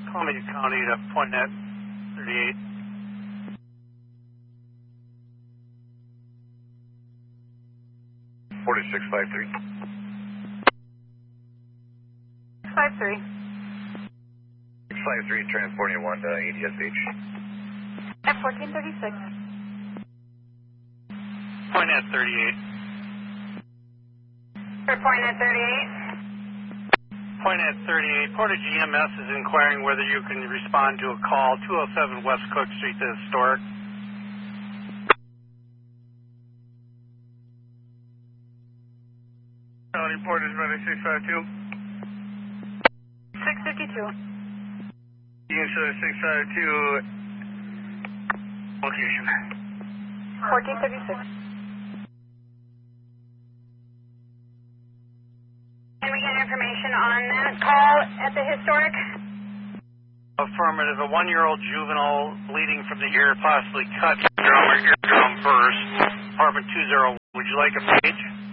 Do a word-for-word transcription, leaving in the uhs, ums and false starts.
Columbia County to point net thirty-eight. forty-six five three. five three. six five three, transporting you one to A D S H. F fourteen thirty-six. Point net thirty-eight. For point net thirty-eight. Point net thirty-eight. Portage E M S is inquiring whether you can respond to a call two oh seven West Cook Street to Historic. County Portage, Medic six five two. six fifty-two. Unit six five two. Location. fourteen thirty-six. Can we get information on that call at the Historic? Affirmative. A one-year-old juvenile bleeding from the ear, possibly cut eardrum or eardrum burst. Apartment two zero. Would you like a page?